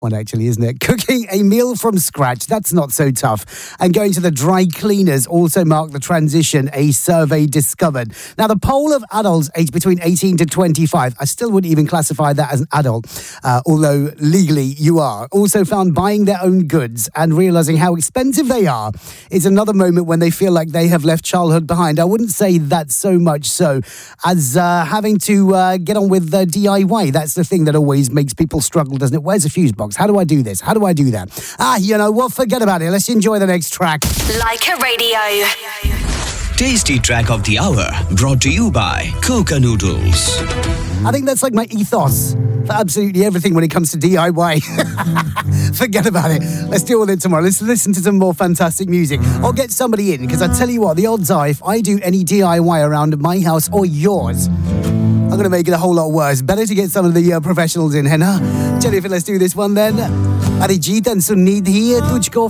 one, actually, isn't it? Cooking a meal from scratch, that's not so tough. And going to the dry cleaners also marked the transition, a survey discovered. Now, the poll of adults aged between 18 to 25, I still wouldn't even classify that as an adult, although legally you are, also found buying their own goods and realising how expensive they are is another moment when they feel like they have left childhood behind. I wouldn't say that so much so as having to get on with DIY. That's the thing that always makes people struggle, doesn't it? Where's the fuse box? How do I do this? How do I do that? You know what? Forget about it. Let's enjoy the next track. Like a Radio. Tasty track of the hour brought to you by Coca Noodles. I think that's like my ethos for absolutely everything when it comes to DIY. Forget about it. Let's deal with it tomorrow. Let's listen to some more fantastic music. I'll get somebody in, because I tell you what, the odds are if I do any DIY around my house or yours, I'm going to make it a whole lot worse. Better to get some of the professionals in, है ना? चलिए फिर let's do this one then. Arijit and Sunidhi, तुझको